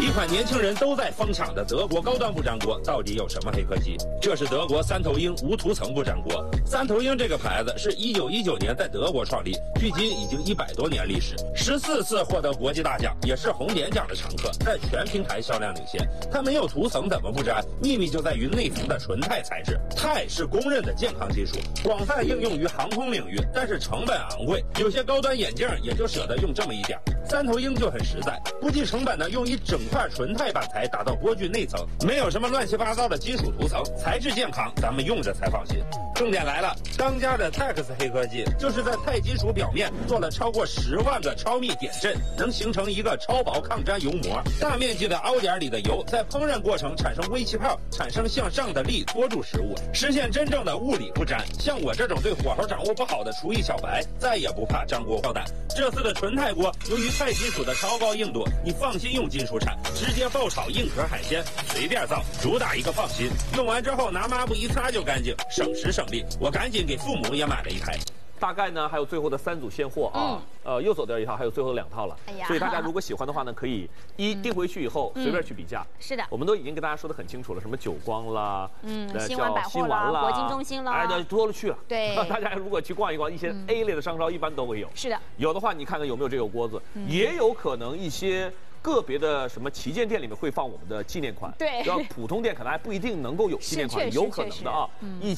一款年轻人都在疯抢的德国高端不粘锅到底有什么黑科技？这是德国三头鹰无涂层不粘锅。三头鹰这个牌子是1919年在德国创立，距今已经100多年历史，14次获得国际大奖，也是红点奖的常客，在全平台销量领先。它没有涂层怎么不粘？秘密就在于内服的纯钛材质。钛是公认的健康技术，广泛应用于航空领域，但是成本昂贵，有些高端眼镜也就舍得用这么一点。三头鹰就很实在，不计成本的用一整块纯钛板材打到锅具内层，没有什么乱七八糟的金属涂层，材质健康，咱们用着才放心。重点来了，当家的 TEX 黑科技就是在钛金属表面做了超过10万个超密点阵，能形成一个超薄抗粘油膜。大面积的凹点里的油在烹饪过程产生微气泡，产生向上的力托住食物，实现真正的物理不粘。像我这种对火候掌握不好的厨艺小白，再也不怕粘锅爆胆。这次的纯钛锅由于钛金属的超高硬度，你放心用金属铲，直接爆炒硬壳海鲜，随便造，主打一个放心。用完之后拿抹布一擦就干净，省时省力。我赶紧给父母也买了一台。 大概呢还有最后的3组现货啊，又走掉1套，还有最后的2套了。哎呀，所以大家如果喜欢的话呢，可以订回去以后随便去比价。 是的， 我们都已经跟大家说得很清楚了，什么久光啦， 新丸百货啦，国金中心啦， 哎，对，多了去了。 对， 大家如果去逛一逛，一些 A 类的商超一般都会有。 是的， 有的话你看看有没有这个锅子，也有可能一些。个别的什么旗舰店里面会放我们的纪念款， 对， 然后普通店可能还不一定能够有纪念款，有可能的啊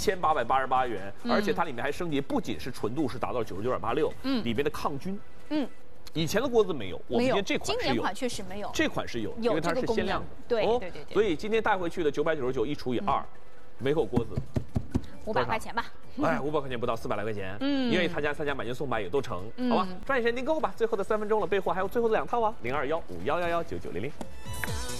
，1888元，而且它里面还升级，不仅是纯度是达到了99.86，里面的抗菌，以前的锅子没有，我们今天这款是有， 经典款确实没有， 这款是有，因为它是限量的， 对对对。 所以今天带回去的999一除以2，每口锅子 500块钱吧。 哎，500块钱不到，400来块钱。因为他家3家买均送买也都成，好吧？抓紧时间订购吧，最后的3分钟了，备货还有最后的2套啊，0215119900。